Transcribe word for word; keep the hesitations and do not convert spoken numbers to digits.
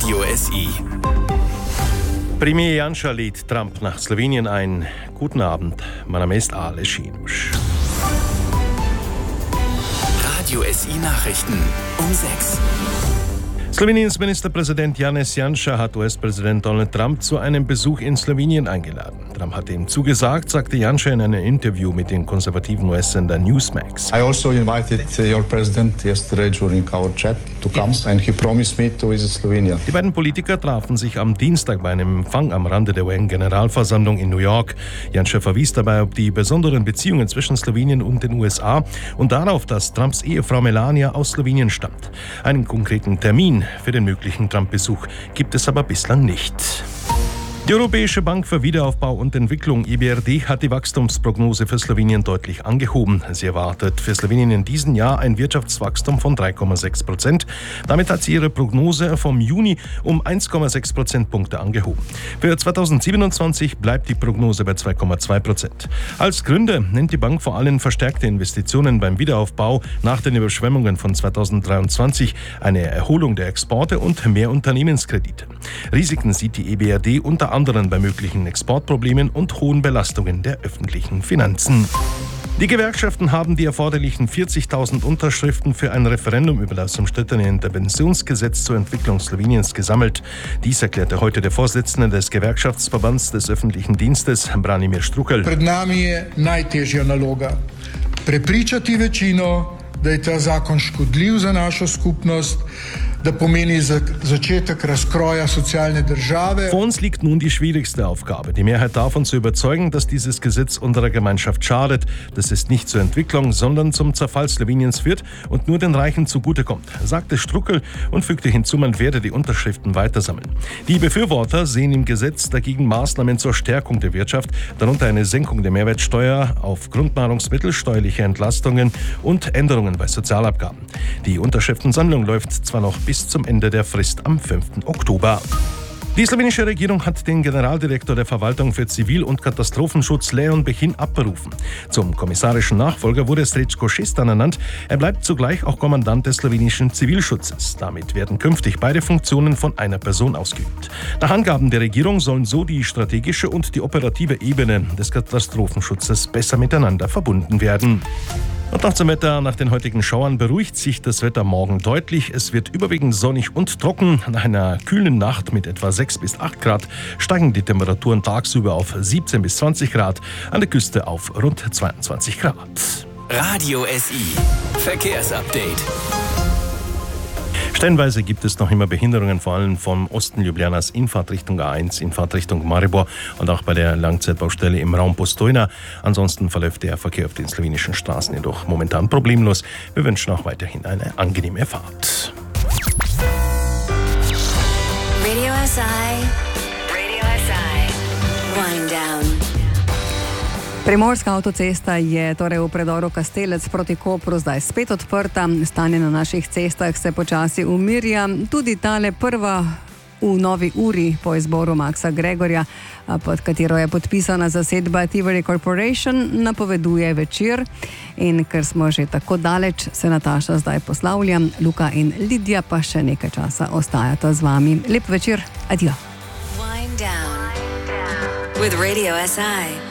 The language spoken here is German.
Radio S I. Premier Janša lädt Trump nach Slowenien ein. Guten Abend, mein Name ist Aleš Šinuš. Radio S I Nachrichten um sechs. Sloweniens Ministerpräsident Janez Janša hat U S-Präsident Donald Trump zu einem Besuch in Slowenien eingeladen. Trump hat ihm zugesagt, sagte Janša in einem Interview mit dem konservativen U S-Sender Newsmax. I also invited your president yesterday during our chat to come and he promised me to visit Slovenia. Die beiden Politiker trafen sich am Dienstag bei einem Empfang am Rande der U N-Generalversammlung in New York. Janša verwies dabei auf die besonderen Beziehungen zwischen Slowenien und den U S A und darauf, dass Trumps Ehefrau Melania aus Slowenien stammt. Einen konkreten Termin für den möglichen Trump-Besuch gibt es aber bislang nicht. Die Europäische Bank für Wiederaufbau und Entwicklung E B R D hat die Wachstumsprognose für Slowenien deutlich angehoben. Sie erwartet für Slowenien in diesem Jahr ein Wirtschaftswachstum von drei Komma sechs Prozent. Damit hat sie ihre Prognose vom Juni um eins Komma sechs Prozentpunkte angehoben. Für zweitausendsiebenundzwanzig bleibt die Prognose bei zwei Komma zwei Prozent. Als Gründe nennt die Bank vor allem verstärkte Investitionen beim Wiederaufbau nach den Überschwemmungen von zweitausenddreiundzwanzig, eine Erholung der Exporte und mehr Unternehmenskredite. Risiken sieht die E B R D unter anderen bei möglichen Exportproblemen und hohen Belastungen der öffentlichen Finanzen. Die Gewerkschaften haben die erforderlichen vierzigtausend Unterschriften für ein Referendum über das umstrittene Interventionsgesetz zur Entwicklung Sloweniens gesammelt. Dies erklärte heute der Vorsitzende des Gewerkschaftsverbands des öffentlichen Dienstes, Branimir Štrukelj. Pred nami je najtežja naloga. Prepričati večino, da je ta zakon škodljiv za našo skupnost, da pomeni začetek razkroja sozialne države. Vor uns liegt nun die schwierigste Aufgabe, die Mehrheit davon zu überzeugen, dass dieses Gesetz unserer Gemeinschaft schadet, dass es nicht zur Entwicklung, sondern zum Zerfall Sloweniens führt und nur den Reichen zugutekommt, sagte Štrukelj und fügte hinzu, man werde die Unterschriften weitersammeln. Die Befürworter sehen im Gesetz dagegen Maßnahmen zur Stärkung der Wirtschaft, darunter eine Senkung der Mehrwertsteuer auf Grundnahrungsmittel, steuerliche Entlastungen und Änderungen bei Sozialabgaben. Die Unterschriftensammlung läuft zwar noch bis zum Ende der Frist am fünften Oktober. Die slowenische Regierung hat den Generaldirektor der Verwaltung für Zivil- und Katastrophenschutz Leon Bechin abberufen. Zum kommissarischen Nachfolger wurde Srečko Šestan ernannt. Er bleibt zugleich auch Kommandant des slowenischen Zivilschutzes. Damit werden künftig beide Funktionen von einer Person ausgeübt. Nach Angaben der Regierung sollen so die strategische und die operative Ebene des Katastrophenschutzes besser miteinander verbunden werden. Und noch zum Wetter. Nach den heutigen Schauern beruhigt sich das Wetter morgen deutlich. Es wird überwiegend sonnig und trocken. Nach einer kühlen Nacht mit etwa sechs bis acht Grad steigen die Temperaturen tagsüber auf siebzehn bis zwanzig Grad, an der Küste auf rund zweiundzwanzig Grad. Radio S I Verkehrsupdate. Stellenweise gibt es noch immer Behinderungen, vor allem vom Osten Ljubljanas in Fahrtrichtung A eins, in Fahrtrichtung Maribor und auch bei der Langzeitbaustelle im Raum Postojna. Ansonsten verläuft der Verkehr auf den slowenischen Straßen jedoch momentan problemlos. Wir wünschen auch weiterhin eine angenehme Fahrt. Radio S I. Radio S I. Wind down. Primorska avtocesta je torej v predoru Kastelec proti Kopru zdaj spet odprta. Stanje na naših cestah se počasi umirja. Tudi tale prva v novi uri po izboru Maxa Gregorja, pod katero je podpisana zasedba Tivoli Corporation, napoveduje večer. In ker smo že tako daleč, se Nataša zdaj poslavlja. Luka in Lidija pa še nekaj časa ostajata z vami. Lep večer, adijo. Wind down with Radio S I.